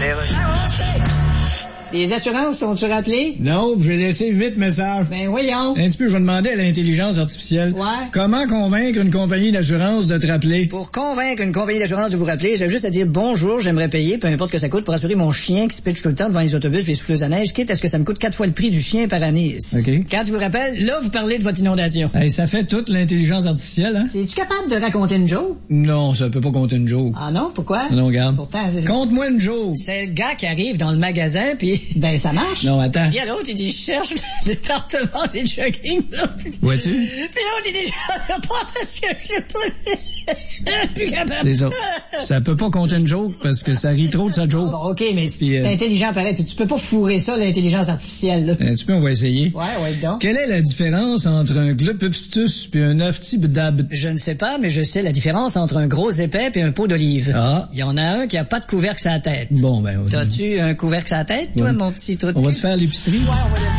Les assurances, t'ont-tu rappelé? Non, j'ai laissé 8 messages. Ben voyons. Un petit peu, je vais demander à l'intelligence artificielle. Ouais. Comment convaincre une compagnie d'assurance de te rappeler? Pour convaincre une compagnie d'assurance de vous rappeler, j'ai juste à dire bonjour, j'aimerais payer, peu importe ce que ça coûte, pour assurer mon chien qui se pitche tout le temps devant les autobus et les souffleuses à neige, quitte à ce que ça me coûte 4 fois le prix du chien par année. OK. Quand tu vous rappelles, là, vous parlez de votre inondation. Hey, ça fait toute l'intelligence artificielle, hein? Es-tu capable de raconter une joke? Non, ça peut pas compter une joke. Ah non, pourquoi? Non, regarde. Pourtant, Compte-moi une joke. c'est le gars qui arrive dans le magasin, puis ben ça marche. Non, attends. Puis l'autre, il dit, je cherche le département des jogging. Vois-tu? Puis l'autre, il dit, j'en ai pas parce que je sais pas. Plus capable. C'est ça. Ça peut pas compter une joke parce que ça rit trop de sa joke. Bon, OK, mais Puis, c'est intelligent pareil. Tu peux pas fourrer ça, l'intelligence artificielle, là. Un petit peu, on va essayer. Ouais, donc. Quelle est la différence entre un glupupstus puis un aftibdab? Je ne sais pas, mais je sais la différence entre un gros épais et un pot d'olive. Ah. Il y en a un qui a pas de couvercle sur la tête. Bon, ben... T'as-tu un couvercle sur la tête, toi, Ouais. mon petit truc? On va te faire l'épicerie? Ouais, on va